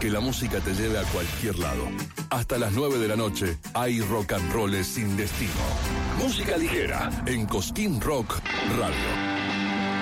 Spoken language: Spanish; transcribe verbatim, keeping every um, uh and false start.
Que la música te lleve a cualquier lado. Hasta las nueve de la noche hay rock and roll sin destino. Música ligera en Cosquín Rock Radio.